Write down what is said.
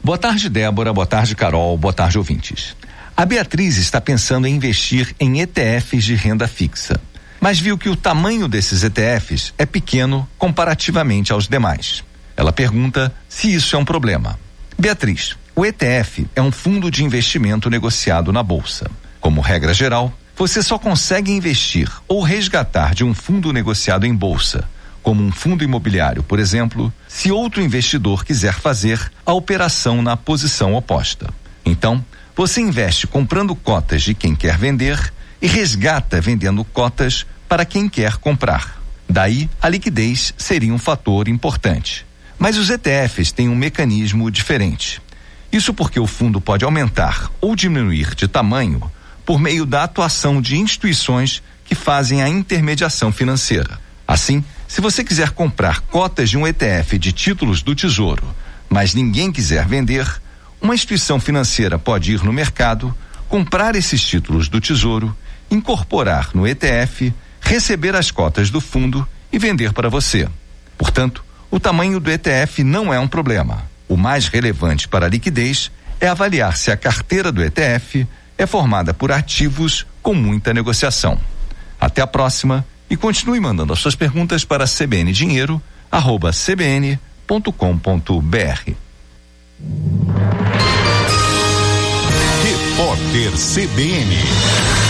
Boa tarde, Débora. Boa tarde, Carol. Boa tarde, ouvintes. A Beatriz está pensando em investir em ETFs de renda fixa, mas viu que o tamanho desses ETFs é pequeno comparativamente aos demais. Ela pergunta se isso é um problema. Beatriz, o ETF é um fundo de investimento negociado na bolsa. Como regra geral, você só consegue investir ou resgatar de um fundo negociado em bolsa, como um fundo imobiliário, por exemplo, se outro investidor quiser fazer a operação na posição oposta. Então, você investe comprando cotas de quem quer vender e resgata vendendo cotas para quem quer comprar. Daí, a liquidez seria um fator importante. Mas os ETFs têm um mecanismo diferente. Isso porque o fundo pode aumentar ou diminuir de tamanho por meio da atuação de instituições que fazem a intermediação financeira. Assim, se você quiser comprar cotas de um ETF de títulos do Tesouro, mas ninguém quiser vender, uma instituição financeira pode ir no mercado, comprar esses títulos do Tesouro, incorporar no ETF, receber as cotas do fundo e vender para você. Portanto, o tamanho do ETF não é um problema. O mais relevante para a liquidez é avaliar se a carteira do ETF é formada por ativos com muita negociação. Até a próxima e continue mandando as suas perguntas para cbndinheiro@cbn.com.br. Repórter CBN.